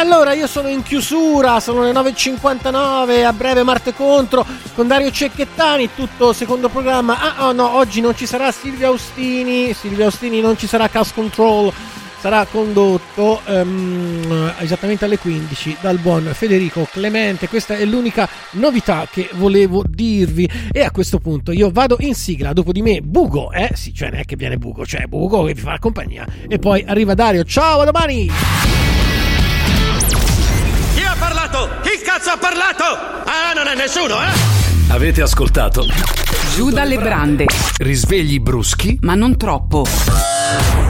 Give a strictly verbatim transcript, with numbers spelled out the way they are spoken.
allora io sono in chiusura, sono le nove e cinquantanove, a breve Marte Contro con Dario Cecchettani, tutto secondo programma. Ah oh no, oggi non ci sarà Silvia Austini, Silvia Austini non ci sarà Cast Control, sarà condotto um, esattamente alle quindici dal buon Federico Clemente. Questa è l'unica novità che volevo dirvi, e a questo punto io vado in sigla. Dopo di me Bugo, eh sì, cioè non è che viene Bugo, cioè Bugo che vi fa compagnia, e poi arriva Dario. Ciao, a domani. Chi ha parlato? Chi cazzo ha parlato? Ah, non è nessuno, eh? Avete ascoltato Giù dalle brande, Risvegli bruschi ma non troppo.